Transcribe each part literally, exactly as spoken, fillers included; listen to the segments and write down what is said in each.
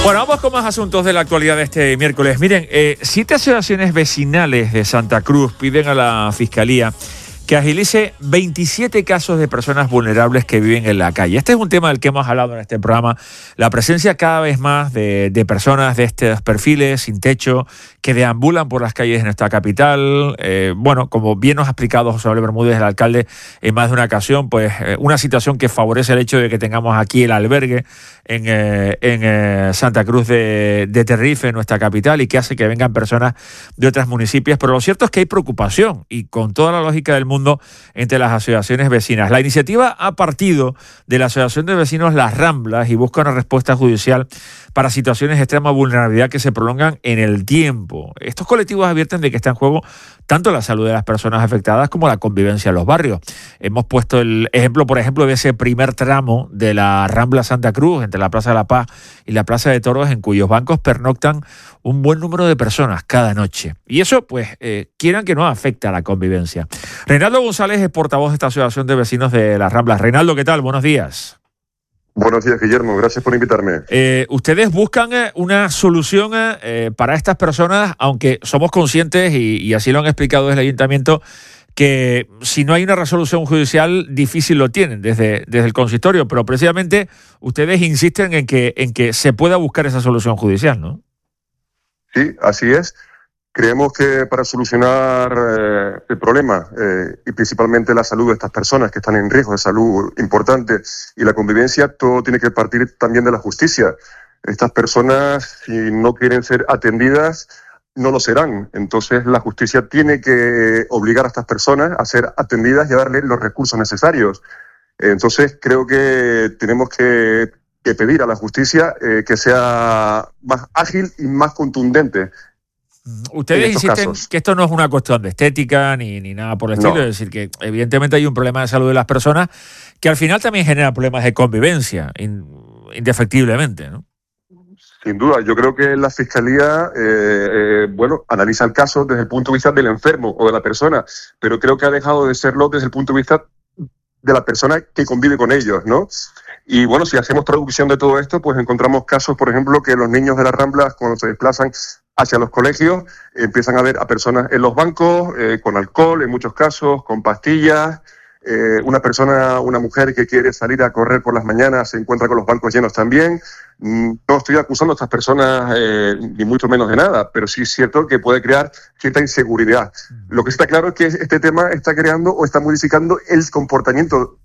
Bueno, vamos con más asuntos de la actualidad de este miércoles. Miren, eh, siete asociaciones vecinales de Santa Cruz piden a la Fiscalía que agilice veintisiete casos de personas vulnerables que viven en la calle. Este es un tema del que hemos hablado en este programa, la presencia cada vez más de, de personas de estos perfiles, sin techo, que deambulan por las calles de nuestra capital. Eh, bueno, como bien nos ha explicado José Manuel Bermúdez, el alcalde, en más de una ocasión, pues eh, una situación que favorece el hecho de que tengamos aquí el albergue en, eh, en eh, Santa Cruz de, de Tenerife, en nuestra capital, y que hace que vengan personas de otros municipios. Pero lo cierto es que hay preocupación, y con toda la lógica del mundo, entre las asociaciones vecinas. La iniciativa ha partido de la Asociación de Vecinos Las Ramblas y busca una respuesta judicial para situaciones de extrema vulnerabilidad que se prolongan en el tiempo. Estos colectivos advierten de que está en juego tanto la salud de las personas afectadas como la convivencia en los barrios. Hemos puesto el ejemplo, por ejemplo, de ese primer tramo de la Rambla Santa Cruz, entre la Plaza de la Paz y la Plaza de Toros, en cuyos bancos pernoctan un buen número de personas cada noche. Y eso, pues, eh, quieran que no, afecta a la convivencia. Reinaldo González es portavoz de esta Asociación de Vecinos de Las Ramblas. Reinaldo, ¿qué tal? Buenos días. Buenos días, Guillermo. Gracias por invitarme. Eh, ustedes buscan eh, una solución eh, para estas personas, aunque somos conscientes, y, y así lo han explicado desde el Ayuntamiento, que si no hay una resolución judicial, difícil lo tienen desde, desde el consistorio, pero precisamente ustedes insisten en que, en que se pueda buscar esa solución judicial, ¿no? Sí, así es. Creemos que para solucionar eh, el problema eh, y principalmente la salud de estas personas que están en riesgo de salud importante y la convivencia, todo tiene que partir también de la justicia. Estas personas, si no quieren ser atendidas, no lo serán. Entonces la justicia tiene que obligar a estas personas a ser atendidas y a darles los recursos necesarios. Entonces creo que tenemos que, que pedir a la justicia eh, que sea más ágil y más contundente. Ustedes insisten casos. que esto no es una cuestión de estética ni, ni nada por el estilo, no. Es decir, que evidentemente hay un problema de salud de las personas que al final también genera problemas de convivencia, indefectiblemente, ¿no? Sin duda, yo creo que la Fiscalía, eh, eh, bueno, analiza el caso desde el punto de vista del enfermo o de la persona, pero creo que ha dejado de serlo desde el punto de vista de la persona que convive con ellos, ¿no? Y bueno, si hacemos traducción de todo esto, pues encontramos casos, por ejemplo, que los niños de las Ramblas, cuando se desplazan hacia los colegios, empiezan a ver a personas en los bancos, eh, con alcohol, en muchos casos, con pastillas. Eh, una persona, una mujer que quiere salir a correr por las mañanas se encuentra con los bancos llenos también. No estoy acusando a estas personas eh, ni mucho menos de nada, pero sí es cierto que puede crear cierta inseguridad. Lo que está claro es que este tema está creando o está modificando el comportamiento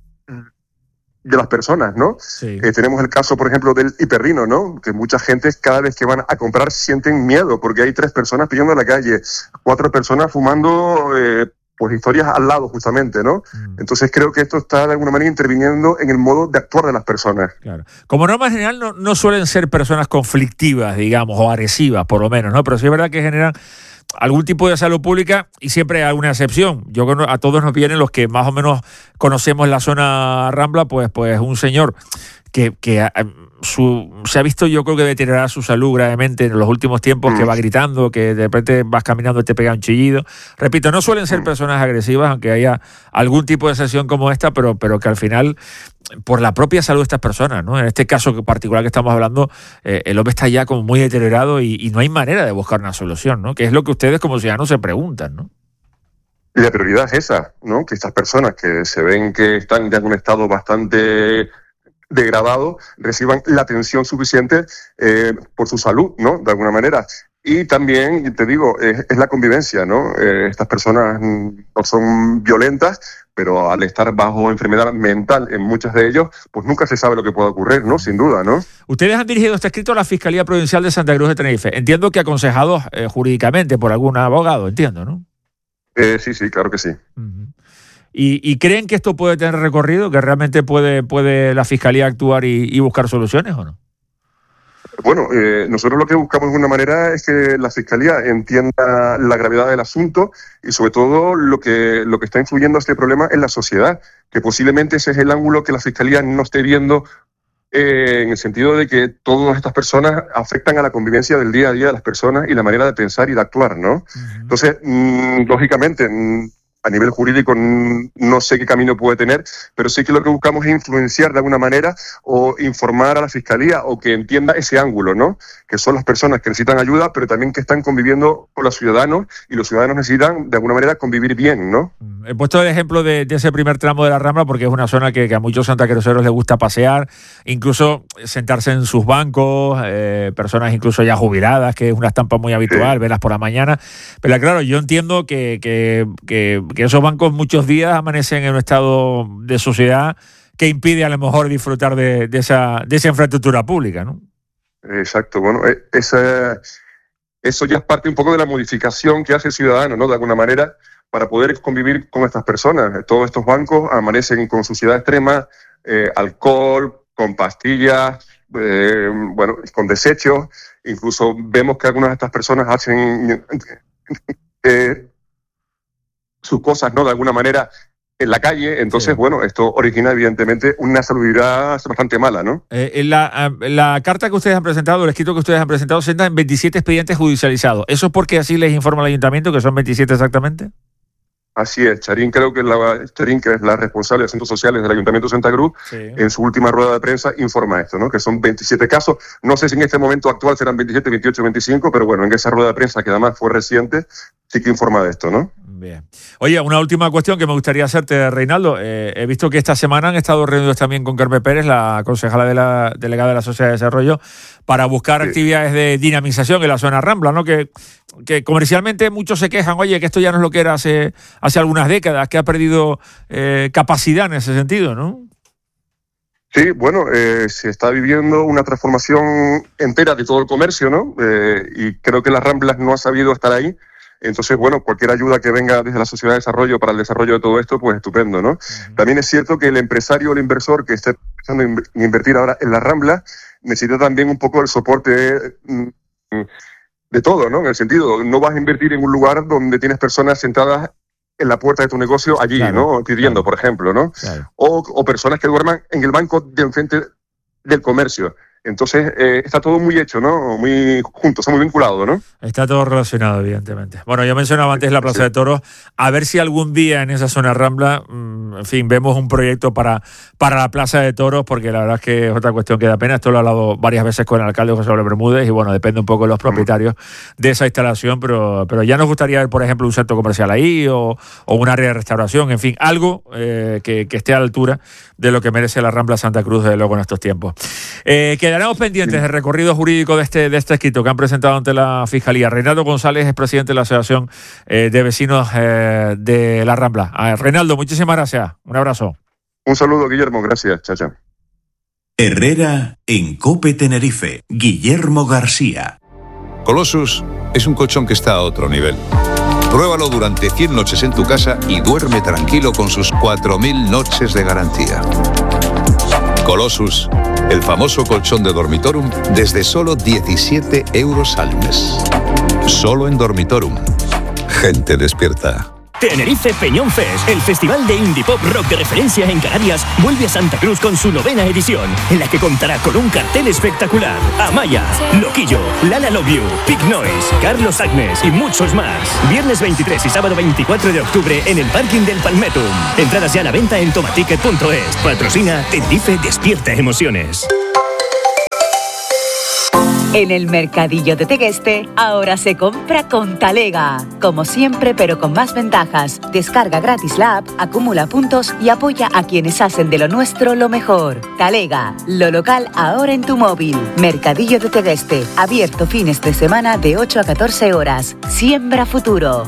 de las personas, ¿no? Sí. Eh, tenemos el caso, por ejemplo, del hiperrino, ¿no? Que mucha gente cada vez que van a comprar sienten miedo porque hay tres personas pidiendo en la calle, cuatro personas fumando eh, pues historias al lado justamente, ¿no? Mm. Entonces creo que esto está de alguna manera interviniendo en el modo de actuar de las personas. Claro. Como norma general no, no suelen ser personas conflictivas, digamos, o agresivas por lo menos, ¿no? Pero sí es verdad que generan algún tipo de salud pública y siempre hay alguna excepción. Yo a todos nos vienen los que más o menos conocemos la zona Rambla, pues, pues un señor que, que su, se ha visto, yo creo que deteriorar su salud gravemente en los últimos tiempos, mm. que va gritando, que de repente vas caminando y te pega un chillido. Repito, no suelen ser mm. personas agresivas, aunque haya algún tipo de excepción como esta, pero, pero que al final, por la propia salud de estas personas, ¿no? En este caso particular que estamos hablando, eh, el hombre está ya como muy deteriorado y, y no hay manera de buscar una solución, ¿no? Que es lo que ustedes como ciudadanos se preguntan, ¿no? Y la prioridad es esa, ¿no? Que estas personas que se ven que están ya en un estado bastante degradado reciban la atención suficiente eh, por su salud, ¿no? De alguna manera. Y también, te digo, es, es la convivencia, ¿no? Eh, estas personas no son violentas, pero al estar bajo enfermedad mental en muchos de ellos, pues nunca se sabe lo que puede ocurrir, ¿no? Sin duda, ¿no? Ustedes han dirigido este escrito a la Fiscalía Provincial de Santa Cruz de Tenerife. Entiendo que aconsejados eh, jurídicamente por algún abogado, entiendo, ¿no? Eh, sí, sí, claro que sí. Uh-huh. ¿Y, ¿Y creen que esto puede tener recorrido, que realmente puede, puede la Fiscalía actuar y, y buscar soluciones o no? Bueno, eh, nosotros lo que buscamos de alguna manera es que la Fiscalía entienda la gravedad del asunto y sobre todo lo que, lo que está influyendo a este problema en la sociedad, que posiblemente ese es el ángulo que la Fiscalía no esté viendo, eh, en el sentido de que todas estas personas afectan a la convivencia del día a día de las personas y la manera de pensar y de actuar, ¿no? Uh-huh. Entonces, mmm, lógicamente, mmm, a nivel jurídico no sé qué camino puede tener, pero sí que lo que buscamos es influenciar de alguna manera o informar a la Fiscalía o que entienda ese ángulo, ¿no? Que son las personas que necesitan ayuda, pero también que están conviviendo con los ciudadanos y los ciudadanos necesitan de alguna manera convivir bien, ¿no? He puesto el ejemplo de, de ese primer tramo de la Rambla porque es una zona que, que a muchos santacruceros les gusta pasear, incluso sentarse en sus bancos, eh, personas incluso ya jubiladas, que es una estampa muy habitual, sí. Verlas por la mañana. Pero claro, yo entiendo que, que, que, que esos bancos muchos días amanecen en un estado de suciedad que impide a lo mejor disfrutar de, de, esa, de esa infraestructura pública, ¿no? Exacto, bueno, esa, eso ya es parte un poco de la modificación que hace el ciudadano, ¿no? De alguna manera, para poder convivir con estas personas. Todos estos bancos amanecen con suciedad extrema, eh, alcohol, con pastillas, eh, bueno, con desechos. Incluso vemos que algunas de estas personas hacen eh, sus cosas, ¿no? De alguna manera en la calle. Entonces, sí. Bueno, esto origina evidentemente una salubridad bastante mala, ¿no? Eh, la, la carta que ustedes han presentado, el escrito que ustedes han presentado, se en veintisiete expedientes judicializados. ¿Eso es porque así les informa el ayuntamiento, que son veintisiete exactamente? Así es, Charín creo que es la, Charín, que es la responsable de asuntos sociales del Ayuntamiento de Santa Cruz, sí. En su última rueda de prensa informa esto, ¿no? Que son veintisiete casos. No sé si en este momento actual serán veintisiete, veintiocho, veinticinco, pero bueno, en esa rueda de prensa, que además fue reciente, sí que informa de esto, ¿no? Bien. Oye, una última cuestión que me gustaría hacerte, Reinaldo. Eh, he visto que esta semana han estado reunidos también con Carmen Pérez, la concejala de la delegada de la Sociedad de Desarrollo, para buscar sí. actividades de dinamización en la zona Rambla, ¿no? Que, que comercialmente muchos se quejan, oye, que esto ya no es lo que era hace, hace algunas décadas, que ha perdido eh, capacidad en ese sentido, ¿no? Sí, bueno, eh, se está viviendo una transformación entera de todo el comercio, ¿no? Eh, y creo que las Ramblas no ha sabido estar ahí. Entonces, bueno, cualquier ayuda que venga desde la Sociedad de Desarrollo para el desarrollo de todo esto, pues estupendo, ¿no? Uh-huh. También es cierto que el empresario o el inversor que esté pensando en invertir ahora en la Rambla necesita también un poco el soporte de, de todo, ¿no? En el sentido, no vas a invertir en un lugar donde tienes personas sentadas en la puerta de tu negocio allí, claro, ¿no? Pidiendo, claro. Por ejemplo, ¿no? Claro. O, o personas que duerman en el banco de enfrente del comercio. Entonces, eh, está todo muy hecho, ¿no? Muy juntos, está muy vinculado, ¿no? Está todo relacionado, evidentemente. Bueno, yo mencionaba antes la Plaza sí. de Toros. A ver si algún día en esa zona Rambla, en fin, vemos un proyecto para, para la Plaza de Toros, porque la verdad es que es otra cuestión que da pena. Esto lo he hablado varias veces con el alcalde José Manuel Bermúdez y, bueno, depende un poco de los propietarios mm. de esa instalación, pero, pero ya nos gustaría ver, por ejemplo, un centro comercial ahí o, o un área de restauración, en fin, algo eh, que, que esté a la altura de lo que merece la Rambla Santa Cruz, desde luego, en estos tiempos. Eh, quedaremos pendientes sí. del recorrido jurídico de este, de este escrito que han presentado ante la Fiscalía. Reinaldo González es presidente de la Asociación eh, de Vecinos eh, de la Rambla. A ver, Reinaldo, muchísimas gracias. Un abrazo. Un saludo, Guillermo. Gracias. Chao, chao. Herrera en COPE Tenerife. Guillermo García. Colossus es un colchón que está a otro nivel. Pruébalo durante cien noches en tu casa y duerme tranquilo con sus cuatro mil noches de garantía. Colossus, el famoso colchón de Dormitorum, desde solo diecisiete euros al mes. Solo en Dormitorum. Gente despierta. Tenerife Peñón Fest, el festival de indie pop rock de referencia en Canarias, vuelve a Santa Cruz con su novena edición, en la que contará con un cartel espectacular. Amaya, Loquillo, Lala Love You, Big Noise, Carlos Agnes y muchos más. Viernes veintitrés y sábado veinticuatro de octubre en el parking del Palmetum. Entradas ya a la venta en tomaticket punto es. Patrocina Tenerife Despierta Emociones. En el Mercadillo de Tegueste, ahora se compra con Talega. Como siempre, pero con más ventajas. Descarga gratis la app, acumula puntos y apoya a quienes hacen de lo nuestro lo mejor. Talega, lo local ahora en tu móvil. Mercadillo de Tegueste, abierto fines de semana de ocho a catorce horas. Siembra futuro.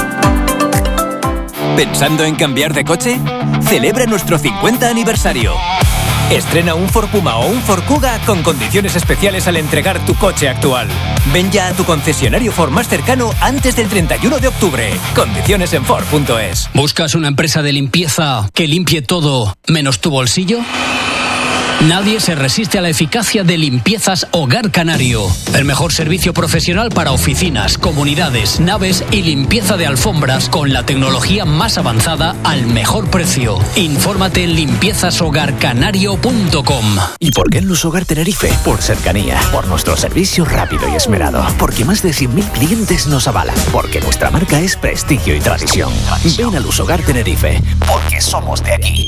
¿Pensando en cambiar de coche? Celebra nuestro cincuenta aniversario. Estrena un Ford Puma o un Ford Kuga con condiciones especiales al entregar tu coche actual. Ven ya a tu concesionario Ford más cercano antes del treinta y uno de octubre. Condiciones en Ford punto es. ¿Buscas una empresa de limpieza que limpie todo menos tu bolsillo? Nadie se resiste a la eficacia de Limpiezas Hogar Canario. El mejor servicio profesional para oficinas, comunidades, naves y limpieza de alfombras con la tecnología más avanzada al mejor precio. Infórmate en limpiezas hogar canario punto com. ¿Y por qué en Luz Hogar Tenerife? Por cercanía, por nuestro servicio rápido y esmerado, porque más de cien mil clientes nos avalan, porque nuestra marca es prestigio y tradición. Ven a Luz Hogar Tenerife, porque somos de aquí.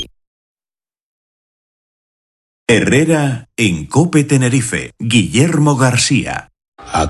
Herrera en COPE Tenerife. Guillermo García.